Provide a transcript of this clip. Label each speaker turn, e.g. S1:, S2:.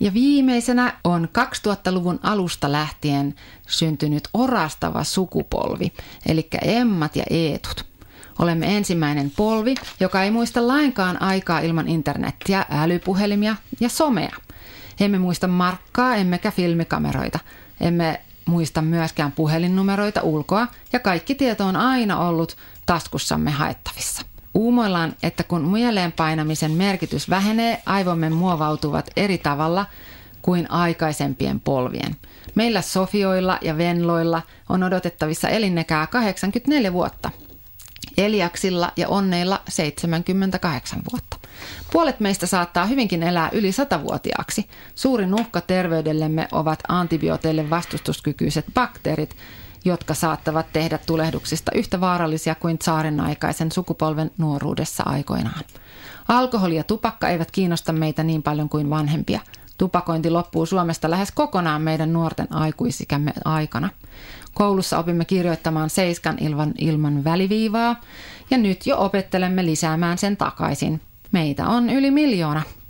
S1: Ja viimeisenä on 2000-luvun alusta lähtien syntynyt orastava sukupolvi, eli Emmat ja Eetut. Olemme ensimmäinen polvi, joka ei muista lainkaan aikaa ilman internettiä, älypuhelimia ja somea. Emme muista markkaa, emmekä filmikameroita. Emme muista myöskään puhelinnumeroita ulkoa ja kaikki tieto on aina ollut taskussamme haettavissa. Uumoillaan, että kun mieleen painamisen merkitys vähenee, aivomme muovautuvat eri tavalla kuin aikaisempien polvien. Meillä Sofioilla ja Venloilla on odotettavissa elinikää 84 vuotta. Eliaksilla ja Onneilla 78 vuotta. Puolet meistä saattaa hyvinkin elää yli 100-vuotiaaksi. Suurin uhka terveydellemme ovat antibiooteille vastustuskykyiset bakteerit, jotka saattavat tehdä tulehduksista yhtä vaarallisia kuin tsaarin aikaisen sukupolven nuoruudessa aikoinaan. Alkoholi ja tupakka eivät kiinnosta meitä niin paljon kuin vanhempia. Tupakointi loppuu Suomesta lähes kokonaan meidän nuorten aikuisikämme aikana. Koulussa opimme kirjoittamaan seiskan ilman väliviivaa ja nyt jo opettelemme lisäämään sen takaisin. Meitä on yli 1 miljoona.